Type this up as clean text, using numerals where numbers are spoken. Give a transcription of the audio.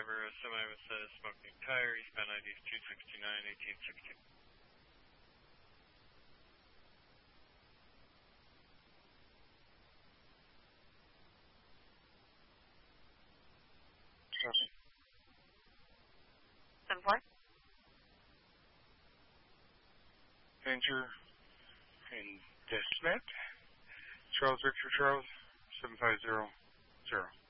driver, a semi with a smoking tire, eastbound ID is 269, 1860. Okay. 7-4. Danger in Desmet. Charles Victor Charles, 7500.